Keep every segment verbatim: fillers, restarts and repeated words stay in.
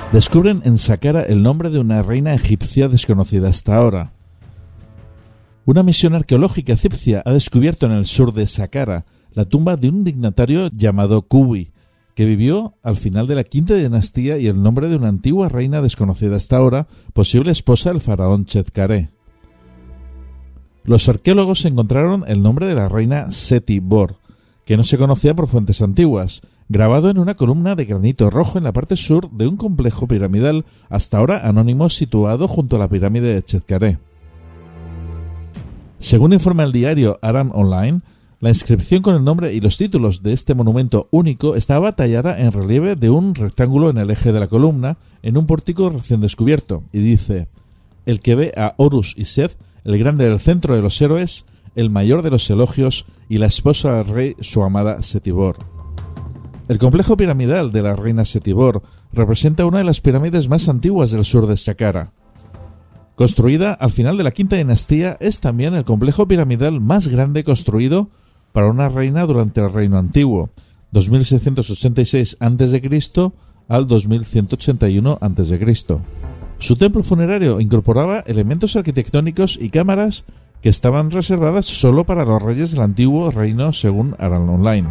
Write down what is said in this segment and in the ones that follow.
Descubren en Saqqara el nombre de una reina egipcia desconocida hasta ahora. Una misión arqueológica egipcia ha descubierto en el sur de Saqqara la tumba de un dignatario llamado Kubi, que vivió al final de la quinta dinastía y el nombre de una antigua reina desconocida hasta ahora, posible esposa del faraón Tsetkare. Los arqueólogos encontraron el nombre de la reina Seti Bor, que no se conocía por fuentes antiguas, grabado en una columna de granito rojo en la parte sur de un complejo piramidal hasta ahora anónimo situado junto a la pirámide de Tsetkare. Según informa el diario Aram Online, la inscripción con el nombre y los títulos de este monumento único estaba tallada en relieve de un rectángulo en el eje de la columna, en un pórtico recién descubierto, y dice: el que ve a Horus y Seth, el grande del centro de los héroes, el mayor de los elogios y la esposa del rey, su amada Seti Bor. El complejo piramidal de la reina Seti Bor representa una de las pirámides más antiguas del sur de Saqqara. Construida al final de la quinta dinastía, es también el complejo piramidal más grande construido para una reina durante el Reino Antiguo, dos mil seiscientos ochenta y seis antes de Cristo al dos mil ciento ochenta y uno antes de Cristo. Su templo funerario incorporaba elementos arquitectónicos y cámaras que estaban reservadas solo para los reyes del antiguo reino, según Aram Online.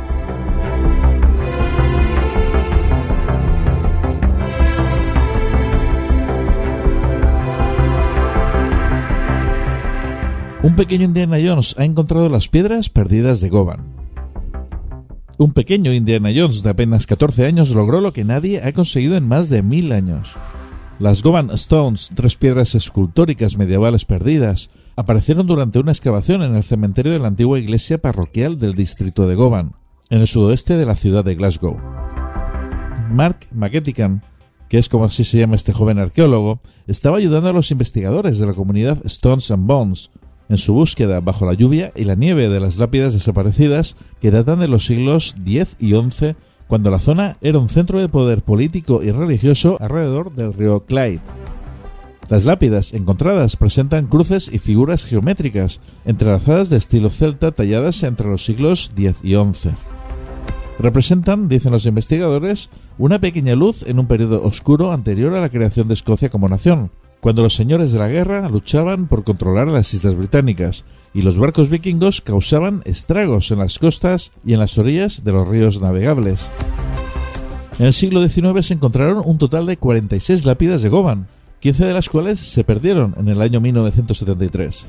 Un pequeño Indiana Jones ha encontrado las piedras perdidas de Govan. Un pequeño Indiana Jones de apenas catorce años logró lo que nadie ha conseguido en más de mil años. Las Govan Stones, tres piedras escultóricas medievales perdidas, aparecieron durante una excavación en el cementerio de la antigua iglesia parroquial del distrito de Govan, en el sudoeste de la ciudad de Glasgow. Mark McEtican, que es como así se llama este joven arqueólogo, estaba ayudando a los investigadores de la comunidad Stones and Bones en su búsqueda bajo la lluvia y la nieve de las lápidas desaparecidas que datan de los siglos diez y once, cuando la zona era un centro de poder político y religioso alrededor del río Clyde. Las lápidas encontradas presentan cruces y figuras geométricas entrelazadas de estilo celta talladas entre los siglos diez y once. Representan, dicen los investigadores, una pequeña luz en un periodo oscuro anterior a la creación de Escocia como nación, cuando los señores de la guerra luchaban por controlar las islas británicas y los barcos vikingos causaban estragos en las costas y en las orillas de los ríos navegables. En el siglo diecinueve se encontraron un total de cuarenta y seis lápidas de Govan, quince de las cuales se perdieron en el año mil novecientos setenta y tres.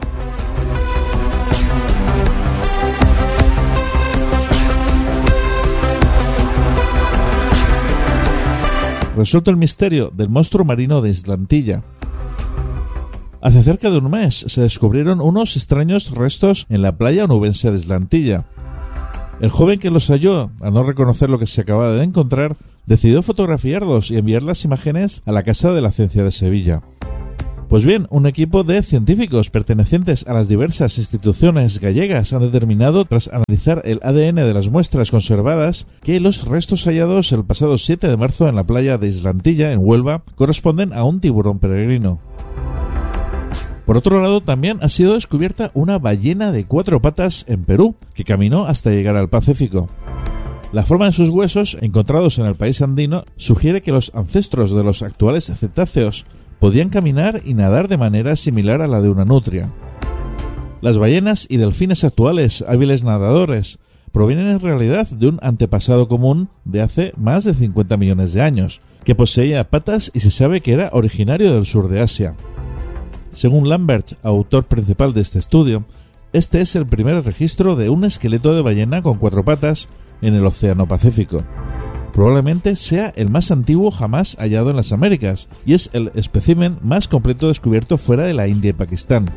Resuelto el misterio del monstruo marino de Islantilla. Hace cerca de un mes se descubrieron unos extraños restos en la playa onubense de Islantilla. El joven que los halló, al no reconocer lo que se acababa de encontrar, decidió fotografiarlos y enviar las imágenes a la Casa de la Ciencia de Sevilla. Pues bien, un equipo de científicos pertenecientes a las diversas instituciones gallegas han determinado, tras analizar el A D N de las muestras conservadas, que los restos hallados el pasado siete de marzo en la playa de Islantilla, en Huelva, corresponden a un tiburón peregrino. Por otro lado, también ha sido descubierta una ballena de cuatro patas en Perú, que caminó hasta llegar al Pacífico. La forma de sus huesos, encontrados en el país andino, sugiere que los ancestros de los actuales cetáceos podían caminar y nadar de manera similar a la de una nutria. Las ballenas y delfines actuales, hábiles nadadores, provienen en realidad de un antepasado común de hace más de cincuenta millones de años, que poseía patas y se sabe que era originario del sur de Asia. Según Lambert, autor principal de este estudio, este es el primer registro de un esqueleto de ballena con cuatro patas en el Océano Pacífico. Probablemente sea el más antiguo jamás hallado en las Américas y es el espécimen más completo descubierto fuera de la India y Pakistán.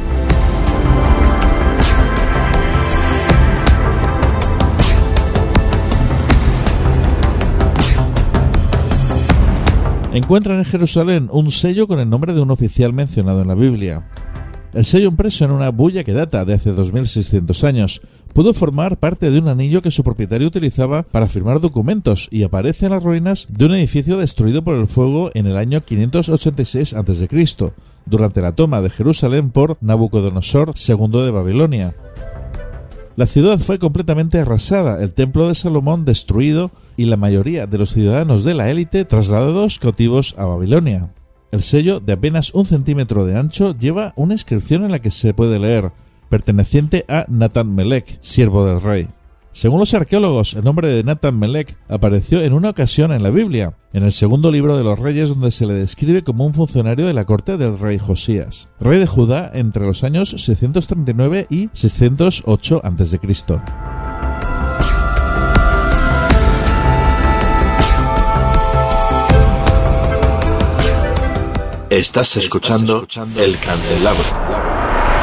Encuentran en Jerusalén un sello con el nombre de un oficial mencionado en la Biblia. El sello, impreso en una bulla que data de hace dos mil seiscientos años, pudo formar parte de un anillo que su propietario utilizaba para firmar documentos y aparece en las ruinas de un edificio destruido por el fuego en el año quinientos ochenta y seis antes de Cristo, durante la toma de Jerusalén por Nabucodonosor segundo de Babilonia. La ciudad fue completamente arrasada, el templo de Salomón destruido y la mayoría de los ciudadanos de la élite trasladados cautivos a Babilonia. El sello, de apenas un centímetro de ancho, lleva una inscripción en la que se puede leer: perteneciente a Nathan Melech, siervo del rey. Según los arqueólogos, el nombre de Nathan Melech apareció en una ocasión en la Biblia, en el segundo libro de los Reyes, donde se le describe como un funcionario de la corte del rey Josías, rey de Judá entre los años seiscientos treinta y nueve y seiscientos ocho antes de Cristo Estás escuchando El Candelabro.